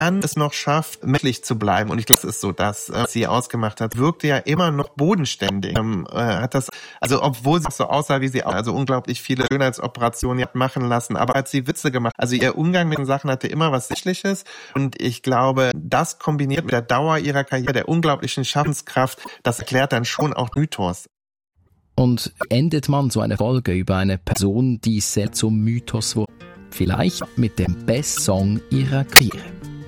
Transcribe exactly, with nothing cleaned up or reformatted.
es noch schafft, menschlich zu bleiben. Und ich glaube, das ist so das, was sie ausgemacht hat. Wirkte ja immer noch bodenständig. Ähm, äh, hat das, also obwohl sie so aussah, wie sie auch, also unglaublich viele Schönheitsoperationen hat machen lassen, aber hat sie Witze gemacht. Also ihr Umgang mit den Sachen hatte immer was Sichtliches. Und ich glaube, das kombiniert mit der Dauer ihrer Karriere, der unglaublichen Schaffenskraft, das erklärt dann schon auch Mythos. Und endet man so eine Folge über eine Person, die sehr zum Mythos wurde? Vielleicht mit dem Best Song ihrer Karriere.